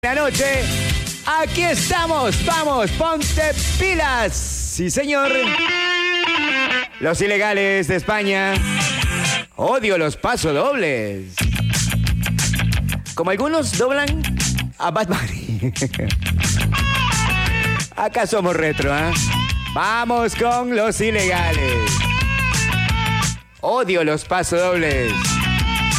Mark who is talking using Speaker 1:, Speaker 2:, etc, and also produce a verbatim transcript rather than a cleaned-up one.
Speaker 1: La noche, aquí estamos, vamos, ponte pilas, sí señor. Los ilegales de España, odio los pasodobles. Como algunos doblan a Bad Bunny. Acá somos retro, ¿eh? Vamos con los ilegales. Odio los pasodobles.